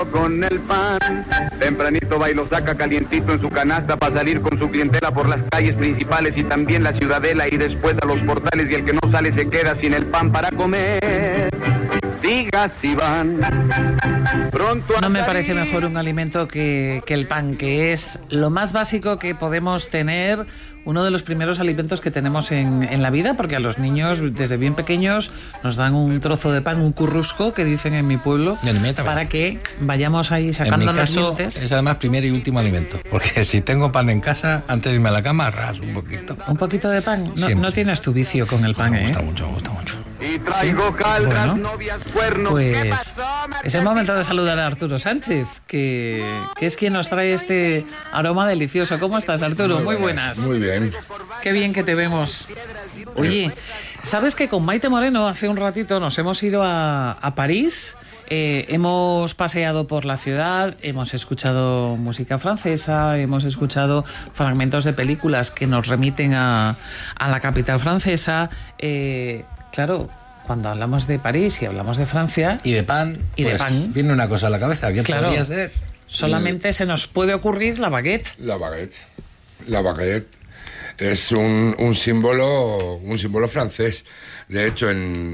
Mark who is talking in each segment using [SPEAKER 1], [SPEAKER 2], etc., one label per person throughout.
[SPEAKER 1] con el pan, tempranito va y lo saca calientito en su canasta para salir con su clientela por las calles principales y también la ciudadela y después a los portales, y el que no sale se queda sin el pan para comer. Diga si van pronto.
[SPEAKER 2] No me parece mejor un alimento que el pan, que es lo más básico que podemos tener, uno de los primeros alimentos que tenemos en la vida, porque a los niños desde bien pequeños nos dan un trozo de pan, un currusco, que dicen en mi pueblo, para que vayamos ahí sacando los dientes.
[SPEAKER 3] Es además primer y último alimento, porque si tengo pan en casa, antes de irme a la cama, un poquito.
[SPEAKER 2] ¿Un poquito de pan? No tienes tu vicio con el pan,
[SPEAKER 3] Me gusta mucho.
[SPEAKER 1] Y traigo caldas,
[SPEAKER 2] Bueno,
[SPEAKER 1] novias, cuernos.
[SPEAKER 2] pues es el momento de saludar a Arturo Sánchez, que es quien nos trae este aroma delicioso. ¿Cómo estás, Arturo? Muy buenas.
[SPEAKER 4] Muy bien.
[SPEAKER 2] Qué bien que te vemos. Oye, ¿sabes que con Maite Moreno hace un ratito nos hemos ido a París? Hemos paseado por la ciudad, hemos escuchado música francesa, hemos escuchado fragmentos de películas que nos remiten a la capital francesa. Claro, cuando hablamos de París y hablamos de Francia...
[SPEAKER 3] Y de pan, viene una cosa a la cabeza. ¿Qué podría ser?
[SPEAKER 2] Solamente se nos puede ocurrir la baguette.
[SPEAKER 4] La baguette es un símbolo francés. De hecho,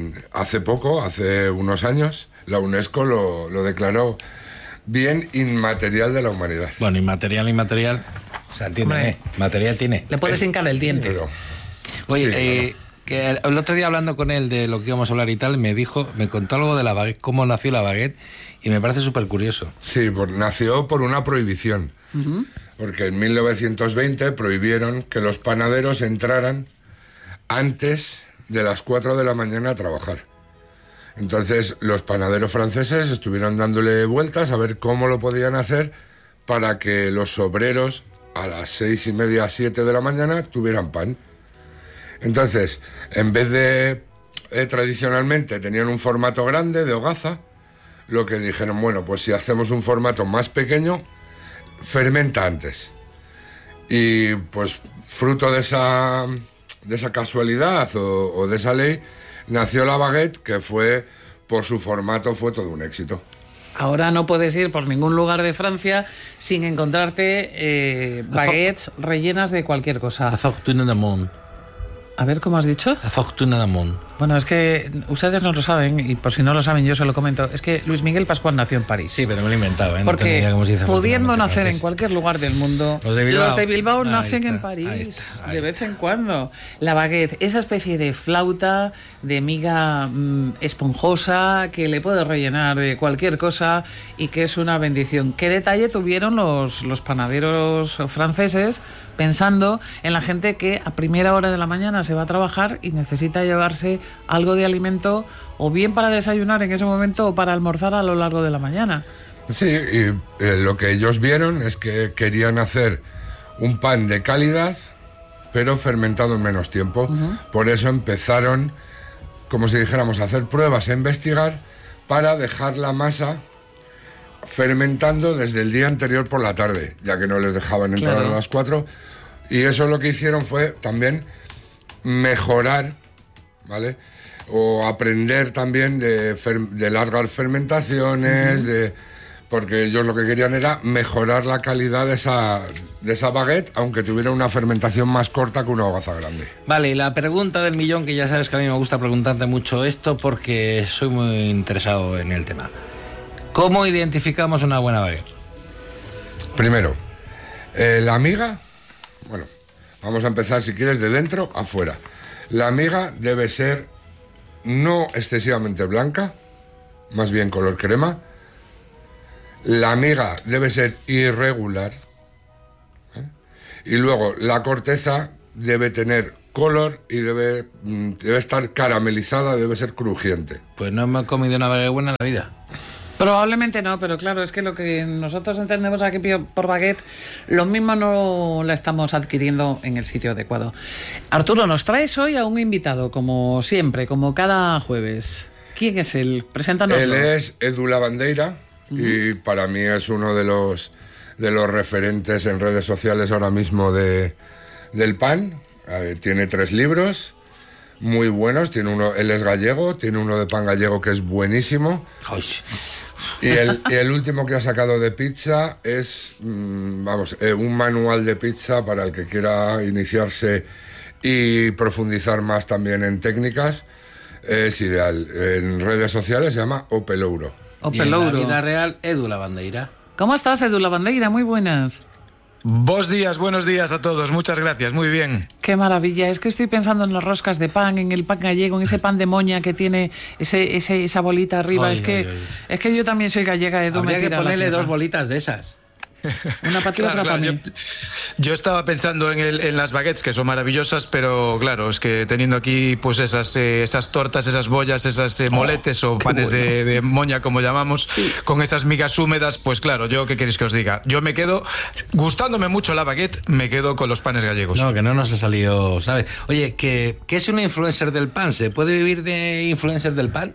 [SPEAKER 4] hace unos años, la UNESCO lo declaró bien inmaterial de la humanidad.
[SPEAKER 3] Bueno, inmaterial. O sea, tiene, material tiene.
[SPEAKER 2] Le puedes hincar el diente.
[SPEAKER 4] Pero,
[SPEAKER 3] oye,
[SPEAKER 4] sí,
[SPEAKER 3] que el otro día hablando con él de lo que íbamos a hablar y tal, me contó algo de la baguette, cómo nació la baguette, y me parece súper curioso.
[SPEAKER 4] Sí, nació por una prohibición. Uh-huh. Porque en 1920 prohibieron que los panaderos entraran antes de las 4 de la mañana a trabajar. Entonces los panaderos franceses estuvieron dándole vueltas a ver cómo lo podían hacer para que los obreros a las 6:30, 7 de la mañana tuvieran pan. Entonces, en vez de tradicionalmente tenían un formato grande de hogaza, lo que dijeron, bueno, pues si hacemos un formato más pequeño, fermenta antes. Y pues fruto de esa casualidad o de esa ley, nació la baguette, que por su formato fue todo un éxito.
[SPEAKER 2] Ahora no puedes ir por ningún lugar de Francia sin encontrarte baguettes rellenas de cualquier cosa.
[SPEAKER 3] La fortune du monde.
[SPEAKER 2] A ver, ¿cómo has dicho?
[SPEAKER 3] La fortuna del mundo.
[SPEAKER 2] Bueno, es que ustedes no lo saben, y por si no lo saben yo se lo comento, es que Luis Miguel Pascual nació en París.
[SPEAKER 3] Sí, pero me lo he inventado, ¿eh?
[SPEAKER 2] Porque
[SPEAKER 3] no cómo se dice,
[SPEAKER 2] pudiendo nacer en cualquier lugar del mundo, los de Bilbao nacen en París,
[SPEAKER 3] ahí
[SPEAKER 2] vez en cuando. La baguette, esa especie de flauta, de miga esponjosa, que le puedes rellenar de cualquier cosa y que es una bendición. ¿Qué detalle tuvieron los panaderos franceses pensando en la gente que a primera hora de la mañana se va a trabajar y necesita llevarse algo de alimento o bien para desayunar en ese momento o para almorzar a lo largo de la mañana?
[SPEAKER 4] Sí, y lo que ellos vieron es que querían hacer un pan de calidad, pero fermentado en menos tiempo. Uh-huh. Por eso empezaron, como si dijéramos, a hacer pruebas, a investigar, para dejar la masa fermentando desde el día anterior por la tarde, ya que no les dejaban entrar a las 4. Y eso lo que hicieron fue también mejorar, ¿vale? O aprender también de largas fermentaciones, uh-huh. Porque ellos lo que querían era mejorar la calidad de esa baguette, aunque tuviera una fermentación más corta que una hogaza grande.
[SPEAKER 3] Vale, y la pregunta del millón, que ya sabes que a mí me gusta preguntarte mucho esto porque soy muy interesado en el tema. ¿Cómo identificamos una buena baguette?
[SPEAKER 4] Primero, la miga, bueno, vamos a empezar si quieres de dentro a fuera. La miga debe ser no excesivamente blanca, más bien color crema. La miga debe ser irregular, ¿eh? Y luego la corteza debe tener color y debe estar caramelizada, debe ser crujiente.
[SPEAKER 3] Pues no me he comido una baguette buena en la vida.
[SPEAKER 2] Probablemente no, pero claro, es que lo que nosotros entendemos aquí por baguette, lo mismo no la estamos adquiriendo en el sitio adecuado. Arturo, nos traes hoy a un invitado, como siempre, como cada jueves. ¿Quién es él? Preséntanoslo.
[SPEAKER 4] Él es Edu Lavandeira, uh-huh. Y para mí es uno de los referentes en redes sociales ahora mismo del pan. Tiene 3 libros muy buenos. Él es gallego, tiene uno de pan gallego que es buenísimo.
[SPEAKER 3] Ay.
[SPEAKER 4] Y el último que ha sacado de pizza es, un manual de pizza para el que quiera iniciarse y profundizar más también en técnicas. Es ideal. En redes sociales se llama Opelouro.
[SPEAKER 3] Y en la vida real, Edu Lavandeira.
[SPEAKER 2] ¿Cómo estás, Edu Lavandeira? Muy buenas.
[SPEAKER 5] Buenos días a todos, muchas gracias, muy bien.
[SPEAKER 2] Qué maravilla, es que estoy pensando en las roscas de pan, en el pan gallego, en ese pan de moña que tiene esa bolita arriba. Es que yo también soy gallega, Edu.
[SPEAKER 3] Habría que ponerle 2 bolitas de esas.
[SPEAKER 2] Una para ti, otra para mí.
[SPEAKER 5] Yo estaba pensando en las baguettes, que son maravillosas, pero claro, es que teniendo aquí pues esas tortas, esas bollas, esas moletes o panes de moña, como llamamos, con esas migas húmedas, pues claro, yo qué queréis que os diga. Yo me quedo, gustándome mucho la baguette, me quedo con los panes gallegos.
[SPEAKER 3] No, que no nos ha salido, ¿sabes? Oye, ¿qué es una influencer del pan? ¿Se puede vivir de influencer del pan?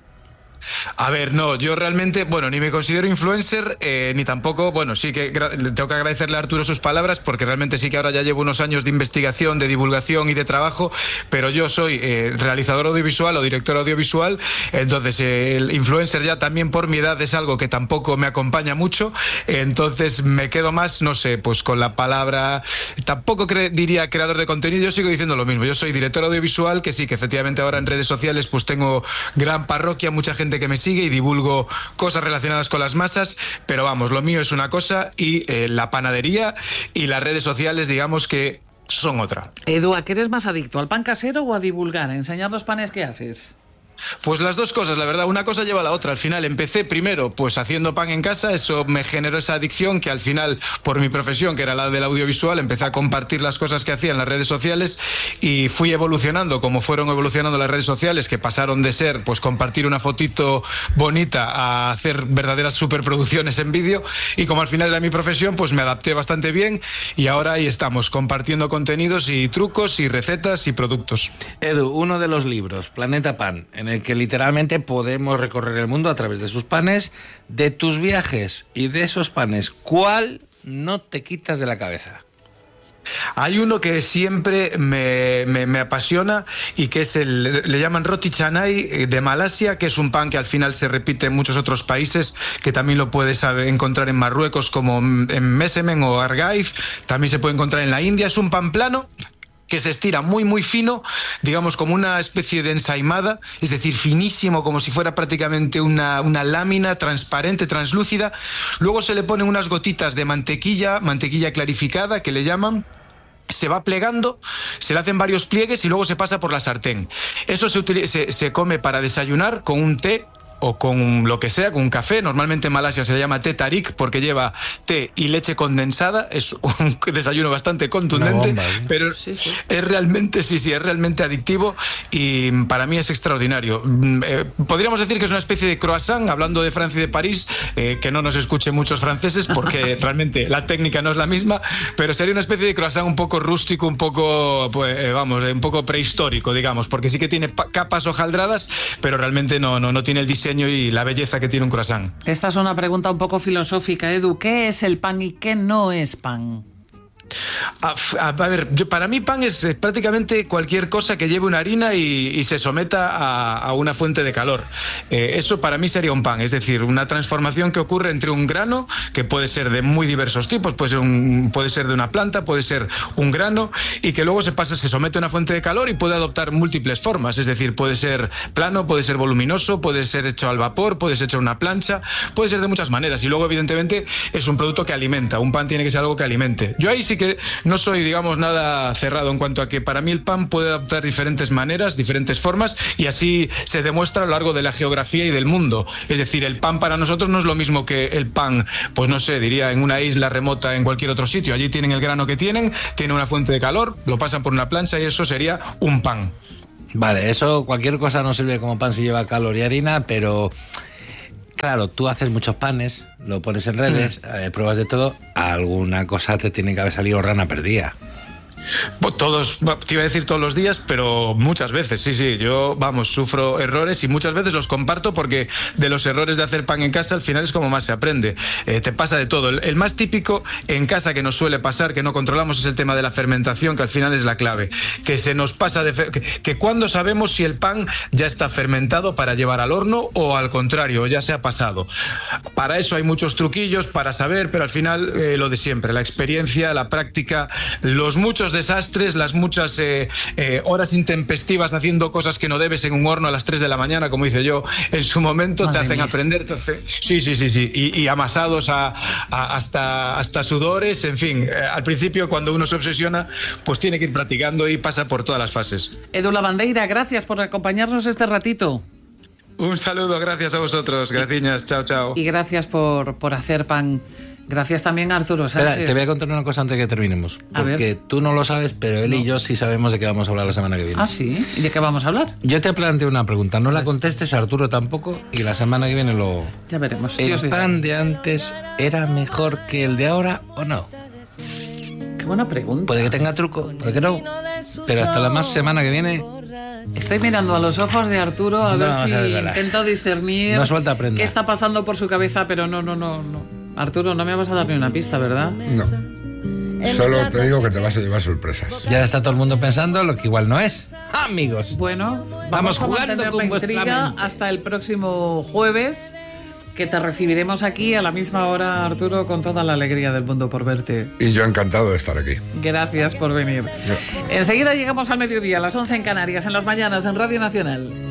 [SPEAKER 5] A ver, no, yo realmente, ni me considero influencer, ni tampoco, sí que tengo que agradecerle a Arturo sus palabras, porque realmente sí que ahora ya llevo unos años de investigación, de divulgación y de trabajo, pero yo soy realizador audiovisual o director audiovisual, entonces el influencer ya también por mi edad es algo que tampoco me acompaña mucho, entonces me quedo más, no sé, pues con la palabra, tampoco diría creador de contenido, yo sigo diciendo lo mismo, yo soy director audiovisual, que sí, que efectivamente ahora en redes sociales pues tengo gran parroquia, mucha gente que me sigue y divulgo cosas relacionadas con las masas, pero vamos, lo mío es una cosa y la panadería y las redes sociales, digamos que son otra.
[SPEAKER 2] Edu, ¿a qué eres más adicto? ¿Al pan casero o a divulgar, a enseñar los panes que haces?
[SPEAKER 5] Pues las dos cosas, la verdad, una cosa lleva a la otra. Al final empecé primero pues haciendo pan en casa, eso me generó esa adicción que al final, por mi profesión, que era la del audiovisual, empecé a compartir las cosas que hacía en las redes sociales y fui evolucionando como fueron evolucionando las redes sociales, que pasaron de ser pues compartir una fotito bonita a hacer verdaderas superproducciones en vídeo, y como al final era mi profesión, pues me adapté bastante bien y ahora ahí estamos, compartiendo contenidos y trucos y recetas y productos.
[SPEAKER 3] Edu, uno de los libros, Planeta Pan, en el que literalmente podemos recorrer el mundo a través de sus panes, de tus viajes y de esos panes, ¿cuál no te quitas de la cabeza?
[SPEAKER 5] Hay uno que siempre me apasiona y que es le llaman roti canai de Malasia, que es un pan que al final se repite en muchos otros países, que también lo puedes encontrar en Marruecos como en Mesemen o Argaif, también se puede encontrar en la India. Es un pan plano que se estira muy muy fino, digamos como una especie de ensaimada, es decir, finísimo, como si fuera prácticamente una lámina transparente, translúcida. Luego se le ponen unas gotitas de mantequilla clarificada, que le llaman. Se va plegando, se le hacen varios pliegues y luego se pasa por la sartén. Eso se come para desayunar con un té o con lo que sea, con un café. Normalmente en Malasia se llama té tarik porque lleva té y leche condensada. Es un desayuno bastante contundente, bomba, ¿eh? Pero sí. Es realmente adictivo y para mí es extraordinario. Podríamos decir que es una especie de croissant, hablando de Francia y de París, que no nos escuchen muchos franceses porque realmente la técnica no es la misma, pero sería una especie de croissant un poco rústico, un poco, un poco prehistórico, digamos, porque sí que tiene capas hojaldradas, pero realmente no tiene el diseño y la belleza que tiene un croissant.
[SPEAKER 2] Esta es una pregunta un poco filosófica, Edu. ¿Qué es el pan y qué no es pan?
[SPEAKER 5] A ver, para mí pan es prácticamente cualquier cosa que lleve una harina y se someta a una fuente de calor. Eso para mí sería un pan, es decir, una transformación que ocurre entre un grano, que puede ser de muy diversos tipos, puede ser de una planta, puede ser un grano, y que luego se somete a una fuente de calor y puede adoptar múltiples formas, es decir, puede ser plano, puede ser voluminoso, puede ser hecho al vapor, puede ser hecho en una plancha, puede ser de muchas maneras, y luego evidentemente es un producto que alimenta, un pan tiene que ser algo que alimente. Yo ahí sí que no soy, digamos, nada cerrado en cuanto a que para mí el pan puede adoptar diferentes maneras, diferentes formas, y así se demuestra a lo largo de la geografía y del mundo. Es decir, el pan para nosotros no es lo mismo que el pan, pues no sé, diría en una isla remota en cualquier otro sitio. Allí tienen el grano que tienen una fuente de calor, lo pasan por una plancha y eso sería un pan.
[SPEAKER 3] Vale, eso cualquier cosa no sirve como pan si lleva calor y harina, pero claro, tú haces muchos panes, lo pones en redes, pruebas de todo, alguna cosa te tiene que haber salido rana perdida.
[SPEAKER 5] Todos, te iba a decir todos los días, pero muchas veces, sí, yo, sufro errores y muchas veces los comparto porque de los errores de hacer pan en casa al final es como más se aprende. Te pasa de todo. El más típico en casa que nos suele pasar, que no controlamos, es el tema de la fermentación, que al final es la clave. Que se nos pasa que cuando sabemos si el pan ya está fermentado para llevar al horno o al contrario, ya se ha pasado. Para eso hay muchos truquillos para saber, pero al final lo de siempre, la experiencia, la práctica, los muchos desastres, las muchas horas intempestivas haciendo cosas que no debes en un horno a las 3 de la mañana, como hice yo en su momento. Madre te hacen mía. Aprender, sí, y amasados hasta sudores, en fin, al principio cuando uno se obsesiona, pues tiene que ir practicando y pasa por todas las fases.
[SPEAKER 2] Edu Lavandeira, gracias por acompañarnos este ratito.
[SPEAKER 5] Un saludo, gracias a vosotros, gracias, chao.
[SPEAKER 2] Y gracias por hacer pan. Gracias también a Arturo Sánchez.
[SPEAKER 3] Espera, te voy a contar una cosa antes de que terminemos. Porque tú no lo sabes, pero él y yo sí sabemos de qué vamos a hablar la semana que viene.
[SPEAKER 2] ¿Ah, sí? ¿Y de qué vamos a hablar?
[SPEAKER 3] Yo te planteo una pregunta, no la contestes, Arturo tampoco, y la semana que viene lo...
[SPEAKER 2] Ya veremos.
[SPEAKER 3] ¿El pan de antes era mejor que el de ahora o no?
[SPEAKER 2] Qué buena pregunta.
[SPEAKER 3] Puede que tenga truco, puede que no, pero hasta la más semana que viene...
[SPEAKER 2] Estoy mirando a los ojos de Arturo a ver si intento discernir qué está pasando por su cabeza, pero no. Arturo, no me vas a dar ni una pista, ¿verdad?
[SPEAKER 4] No. Solo te digo que te vas a llevar sorpresas.
[SPEAKER 3] Ya está todo el mundo pensando lo que igual no es. Amigos.
[SPEAKER 2] Bueno, vamos a jugando con la intriga hasta el próximo jueves, que te recibiremos aquí a la misma hora, Arturo, con toda la alegría del mundo por verte.
[SPEAKER 4] Y yo encantado de estar aquí.
[SPEAKER 2] Gracias por venir. Enseguida llegamos al mediodía, a las 11 en Canarias, en las mañanas, en Radio Nacional.